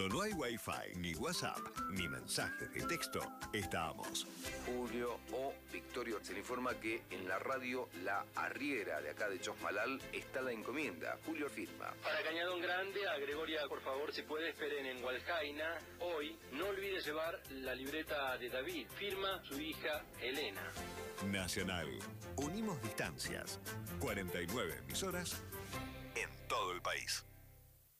Cuando no hay Wi-Fi, ni WhatsApp, ni mensajes de texto, estamos. Julio o Victorio, se le informa que en la radio La Arriera de acá de Chosmalal está la encomienda. Julio firma. Para Cañadón Grande, a Gregoria, por favor, si puede, esperen en Hualjaina. Hoy, no olvide llevar la libreta de David. Firma su hija Elena. Nacional. Unimos distancias. 49 emisoras en todo el país.